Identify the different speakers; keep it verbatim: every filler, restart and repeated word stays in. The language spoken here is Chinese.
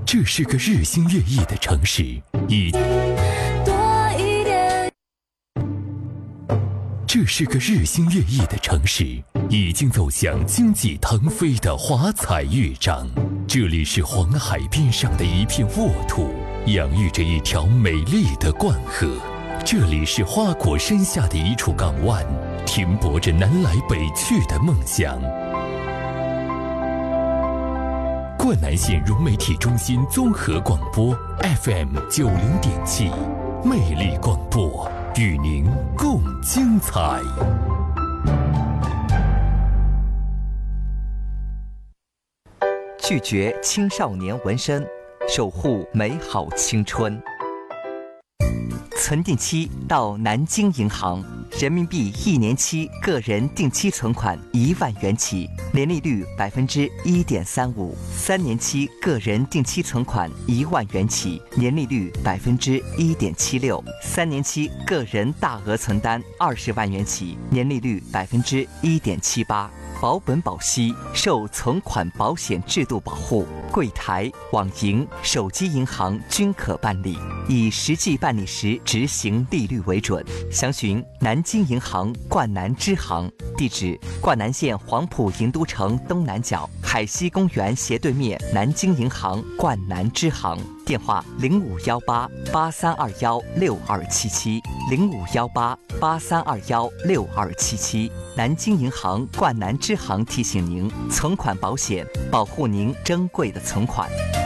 Speaker 1: 这是个日新月异的城市，已
Speaker 2: 多一点。
Speaker 1: 这是个日新月异的城市，已经走向经济腾飞的华彩乐章。这里是黄海边上的一片沃土，养育着一条美丽的灌河。这里是花果山下的一处港湾，停泊着南来北去的梦想。灌南县融媒体中心综合广播 F M 九零点七，魅力广播，与您共精彩。
Speaker 3: 拒绝青少年纹身，守护美好青春。存定期到南京银行，人民币一年期个人定期存款一万元起，年利率百分之一点三五；三年期个人定期存款一万元起，年利率百分之一点七六；三年期个人大额存单二十万元起，年利率百分之一点七八。保本保息，受存款保险制度保护，柜台、网银、手机银行均可办理，以实际办理时执行利率为准。详询南京银行灌南支行，地址：灌南县黄埔银都城东南角海西公园斜对面南京银行灌南支行。电话：零五幺八八三二幺六二七七，零五幺八八三二幺六二七七。南京银行灌南支行提醒您：存款保险保护您珍贵的存款。